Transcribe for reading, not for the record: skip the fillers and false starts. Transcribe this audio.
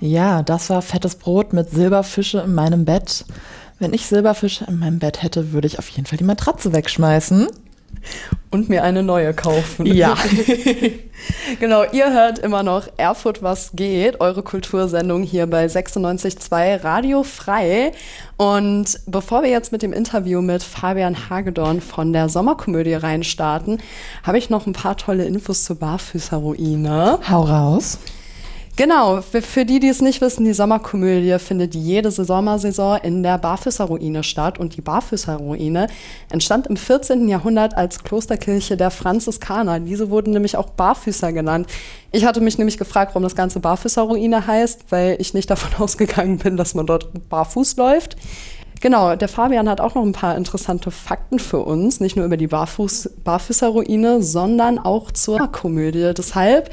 Ja, das war fettes Brot mit Silberfische in meinem Bett. Wenn ich Silberfische in meinem Bett hätte, würde ich auf jeden Fall die Matratze wegschmeißen. Und mir eine neue kaufen. Ja. Genau, ihr hört immer noch Erfurt, was geht? Eure Kultursendung hier bei 96.2 Radio Frei. Und bevor wir jetzt mit dem Interview mit Fabian Hagedorn von der Sommerkomödie reinstarten, habe ich noch ein paar tolle Infos zur Barfüßerruine. Hau raus. Genau, für die es nicht wissen, die Sommerkomödie findet jede Sommersaison in der Barfüßerruine statt. Und die Barfüßerruine entstand im 14. Jahrhundert als Klosterkirche der Franziskaner. Diese wurden nämlich auch Barfüßer genannt. Ich hatte mich nämlich gefragt, warum das Ganze Barfüßerruine heißt, weil ich nicht davon ausgegangen bin, dass man dort barfuß läuft. Genau, der Fabian hat auch noch ein paar interessante Fakten für uns, nicht nur über die Barfüßerruine, sondern auch zur Komödie. Deshalb